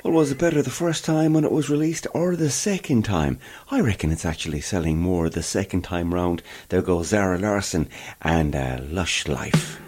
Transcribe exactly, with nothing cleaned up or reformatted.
Well, was it better the first time when it was released or the second time? I reckon it's actually selling more the second time round. There goes Zara Larsson and uh, Lush Life.